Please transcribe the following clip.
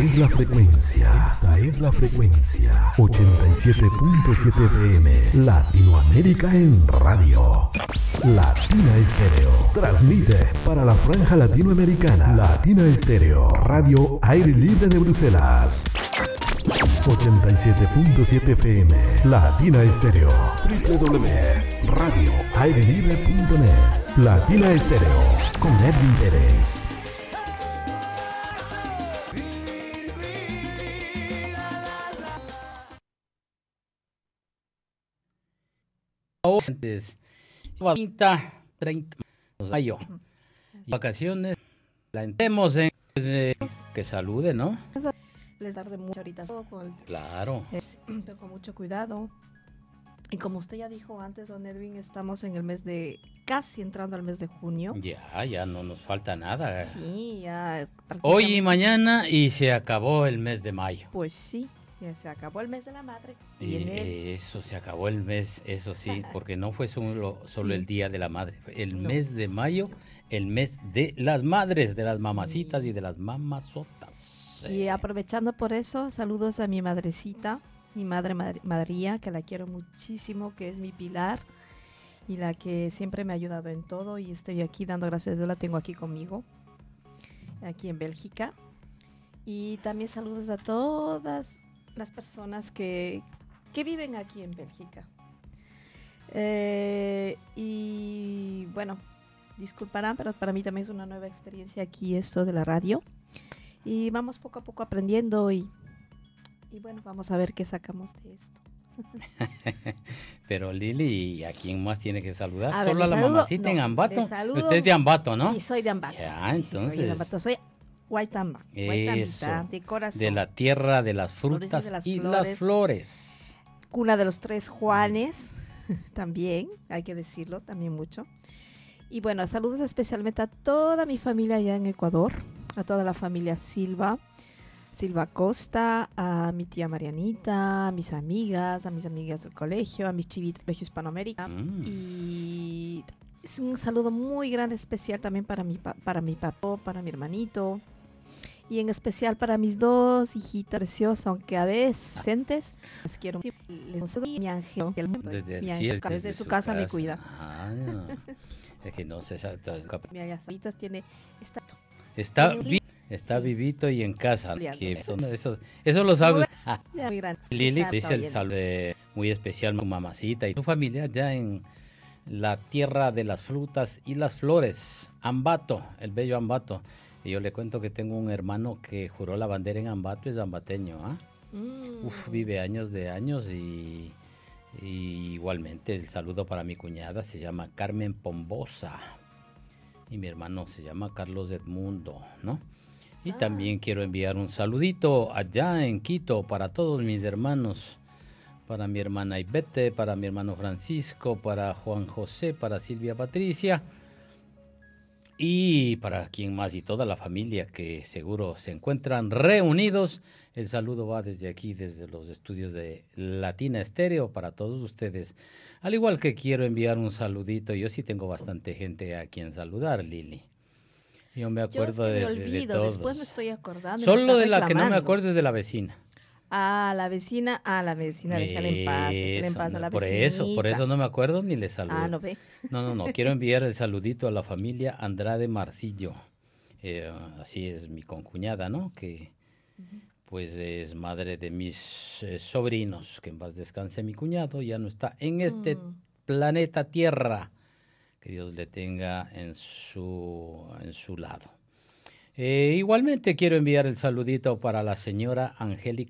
es la frecuencia. Esta es la frecuencia. 87.7 FM. Latinoamérica en radio. Latina Estéreo. Transmite para la franja latinoamericana. Latina Estéreo. Radio Aire Libre de Bruselas. 87.7 FM. Latina Estéreo. www.radioairelibre.net. Latina Estéreo. Con Edwin Pérez. Antes, 30 de mayo. Vacaciones, la entremos en que salude, ¿no? Les dar de mucho ahorita. Claro. Pero con mucho cuidado. Y como usted ya dijo antes, don Edwin, estamos en el mes de, casi entrando al mes de junio. Ya no nos falta nada. Sí, ya. Hoy y mañana y se acabó el mes de mayo. Pues sí, ya se acabó el mes de la madre. Y eso, se acabó el mes, eso sí, porque no fue solo sí. El día de la madre, fue el mes de mayo, el mes de las madres, de las mamacitas y de las mamazotas. Y aprovechando por eso, saludos a mi madrecita, mi madre María, que la quiero muchísimo, que es mi pilar y la que siempre me ha ayudado en todo, y estoy aquí dando gracias a Dios, la tengo aquí conmigo, aquí en Bélgica. Y también saludos a todas las personas que viven aquí en Bélgica. Y bueno, disculparán, pero para mí también es una nueva experiencia aquí esto de la radio. Y vamos poco a poco aprendiendo y bueno, vamos a ver qué sacamos de esto. Pero Lili, ¿a quién más tiene que saludar? A ¿Solo ver, a la mamacita en Ambato? Usted es de Ambato, ¿no? Sí, soy de Ambato. Ya, sí, entonces. Sí, soy de Ambato. Soy Guaytamba, de corazón. De la tierra de las frutas y las flores. Cuna de los tres Juanes, también, hay que decirlo, también mucho. Y bueno, saludos especialmente a toda mi familia allá en Ecuador, a toda la familia Silva Costa, a mi tía Marianita, a mis amigas del colegio, a mis chivitos del Colegio Hispanoamérica. Y es un saludo muy grande, especial también para mi papá, para mi hermanito. Y en especial para mis dos hijitas preciosas, aunque a veces les quiero. Les doy mi ángel. Desde su casa me cuida. Es que no sé. Está vivito y en casa. Eso lo sabe. Lili dice el saludo muy especial, mi mamacita y tu familia ya en la tierra de las frutas y las flores. Ambato, el bello Ambato. Y yo le cuento que tengo un hermano que juró la bandera en Ambato, es ambateño, ¿ah? Vive años y igualmente el saludo para mi cuñada, se llama Carmen Pombosa. Y mi hermano se llama Carlos Edmundo, ¿no? Y también quiero enviar un saludito allá en Quito para todos mis hermanos. Para mi hermana Ivette, para mi hermano Francisco, para Juan José, para Silvia Patricia. Y para quien más y toda la familia que seguro se encuentran reunidos, el saludo va desde aquí, desde los estudios de Latina Estéreo para todos ustedes. Al igual que quiero enviar un saludito, yo sí tengo bastante gente a quien saludar, Lili. Yo me acuerdo de todos. Después me estoy acordando. Solo de la que no me acuerdo es de la vecina. La vecina, déjala en paz a la vecinita. Por eso no me acuerdo ni le saludo. ¿No ve? No, quiero enviar el saludito a la familia Andrade Marcillo. Así es mi concuñada, ¿no? Que pues es madre de mis sobrinos, que en paz descanse mi cuñado, ya no está en este planeta Tierra. Que Dios le tenga en su lado. Igualmente quiero enviar el saludito para la señora Angélica